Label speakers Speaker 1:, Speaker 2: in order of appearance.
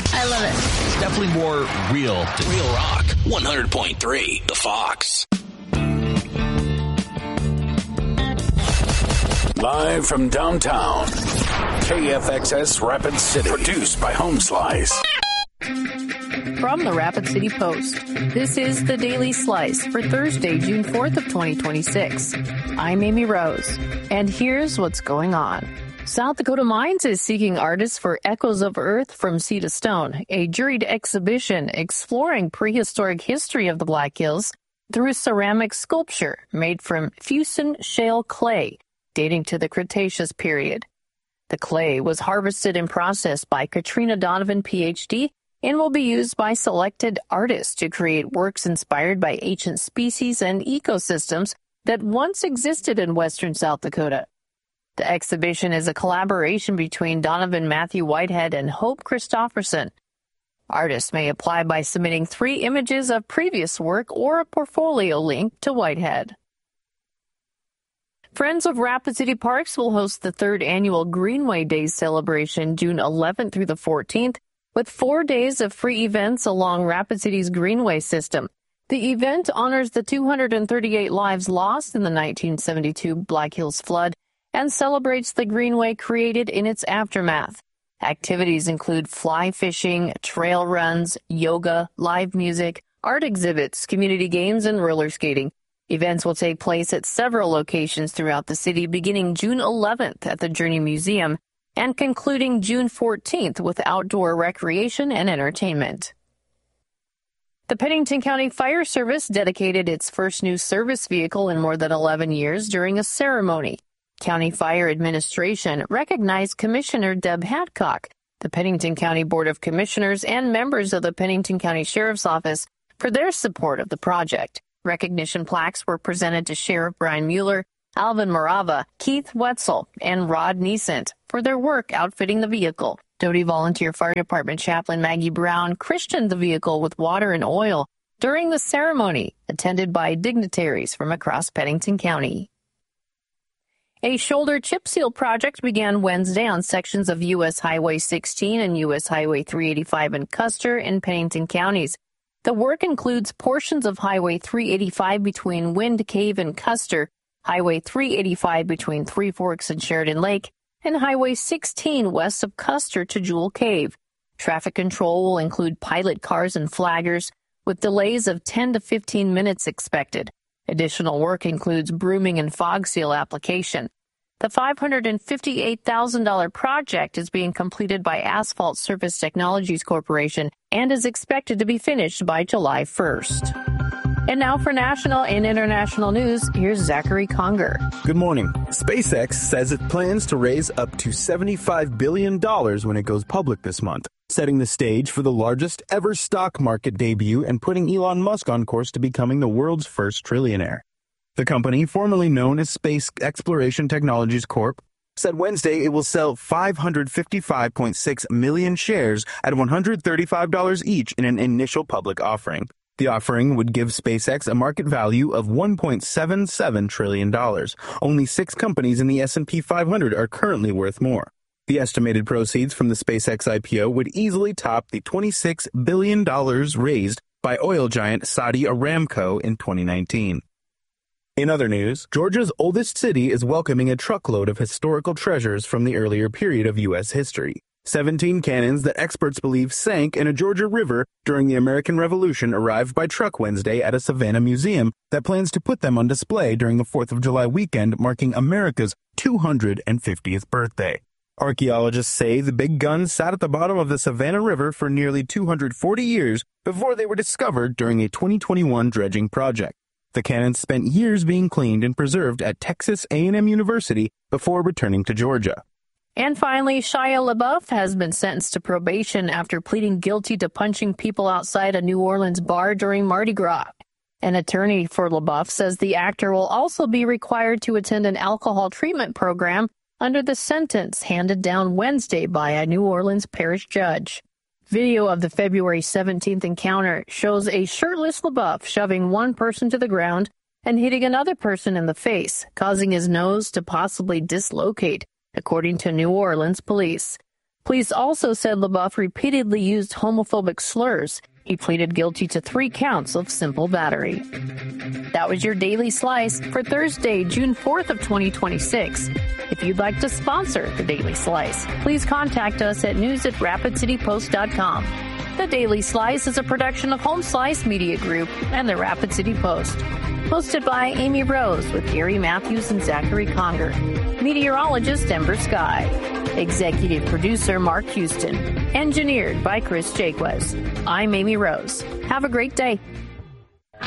Speaker 1: I love it.
Speaker 2: It's definitely more real.
Speaker 3: Real Rock 100.3 The Fox. Live from downtown, KFXS Rapid City. Produced by Home Slice.
Speaker 4: From the Rapid City Post, this is the Daily Slice for Thursday, June 4th of 2026. I'm Amy Rose, and here's what's going on. South Dakota Mines is seeking artists for Echoes of Earth from Sea to Stone, a juried exhibition exploring prehistoric history of the Black Hills through ceramic sculpture made from Fuson shale clay, dating to the Cretaceous period. The clay was harvested and processed by Katrina Donovan, Ph.D., and will be used by selected artists to create works inspired by ancient species and ecosystems that once existed in western South Dakota. The exhibition is a collaboration between Donovan Matthew Whitehead and Hope Christofferson. Artists may apply by submitting 3 images of previous work or a portfolio link to Whitehead. Friends of Rapid City Parks will host the 3rd annual Greenway Days celebration June 11th through the 14th with 4 days of free events along Rapid City's Greenway system. The event honors the 238 lives lost in the 1972 Black Hills flood and celebrates the Greenway created in its aftermath. Activities include fly fishing, trail runs, yoga, live music, art exhibits, community games, and roller skating. Events will take place at several locations throughout the city beginning June 11th at the Journey Museum and concluding June 14th with outdoor recreation and entertainment. The Pennington County Fire Service dedicated its first new service vehicle in more than 11 years during a ceremony. County Fire Administration recognized Commissioner Deb Hadcock, the Pennington County Board of Commissioners, and members of the Pennington County Sheriff's Office for their support of the project. Recognition plaques were presented to Sheriff Brian Mueller, Alvin Morava, Keith Wetzel, and Rod Neesent for their work outfitting the vehicle. Doty Volunteer Fire Department Chaplain Maggie Brown christened the vehicle with water and oil during the ceremony, attended by dignitaries from across Pennington County. A shoulder chip seal project began Wednesday on sections of U.S. Highway 16 and U.S. Highway 385 in Custer and Pennington counties. The work includes portions of Highway 385 between Wind Cave and Custer, Highway 385 between Three Forks and Sheridan Lake, and Highway 16 west of Custer to Jewel Cave. Traffic control will include pilot cars and flaggers, with delays of 10 to 15 minutes expected. Additional work includes brooming and fog seal application. The $558,000 project is being completed by Asphalt Surface Technologies Corporation and is expected to be finished by July 1st. And now for national and international news, here's Zachary Conger.
Speaker 5: Good morning. SpaceX says it plans to raise up to $75 billion when it goes public this month, setting the stage for the largest ever stock market debut and putting Elon Musk on course to becoming the world's first trillionaire. The company, formerly known as Space Exploration Technologies Corp., said Wednesday it will sell 555.6 million shares at $135 each in an initial public offering. The offering would give SpaceX a market value of $1.77 trillion. Only 6 companies in the S&P 500 are currently worth more. The estimated proceeds from the SpaceX IPO would easily top the $26 billion raised by oil giant Saudi Aramco in 2019. In other news, Georgia's oldest city is welcoming a truckload of historical treasures from the earlier period of U.S. history. 17 cannons that experts believe sank in a Georgia river during the American Revolution arrived by truck Wednesday at a Savannah museum that plans to put them on display during the 4th of July weekend, marking America's 250th birthday. Archaeologists say the big guns sat at the bottom of the Savannah River for nearly 240 years before they were discovered during a 2021 dredging project. The cannons spent years being cleaned and preserved at Texas A&M University before returning to Georgia.
Speaker 4: And finally, Shia LaBeouf has been sentenced to probation after pleading guilty to punching people outside a New Orleans bar during Mardi Gras. An attorney for LaBeouf says the actor will also be required to attend an alcohol treatment program under the sentence handed down Wednesday by a New Orleans parish judge. Video of the February 17th encounter shows a shirtless LaBeouf shoving one person to the ground and hitting another person in the face, causing his nose to possibly dislocate, according to New Orleans police. Police also said LaBeouf repeatedly used homophobic slurs. He pleaded guilty to 3 counts of simple battery. That was your Daily Slice for Thursday, June 4th of 2026. If you'd like to sponsor the Daily Slice, please contact us at news@rapidcitypost.com. The Daily Slice is a production of Home Slice Media Group and the Rapid City Post. Hosted by Amy Rose with Gary Matthews and Zachary Conger. Meteorologist Ember Sky. Executive producer Mark Houston. Engineered by Chris Jaquez. I'm Amy Rose. Have a great day.